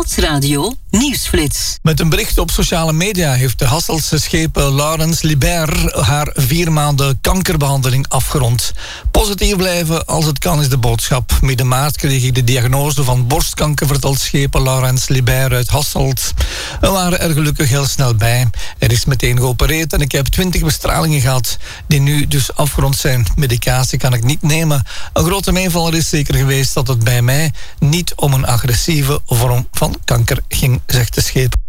Stadsradio Nieuwsflits. Met een bericht op sociale media heeft de Hasseltse schepen Laurens Libert haar 4 maanden kankerbehandeling afgerond. Positief blijven als het kan is de boodschap. Midden maart kreeg ik de diagnose van borstkanker, vertelt schepen Laurens Libert uit Hasselt. We waren er gelukkig heel snel bij. Er is meteen geopereerd en ik heb 20 bestralingen gehad, die nu dus afgerond zijn. Medicatie kan ik niet nemen. Een grote meevaller is zeker geweest dat het bij mij niet om een agressieve vorm van kanker ging, zegt de scheep.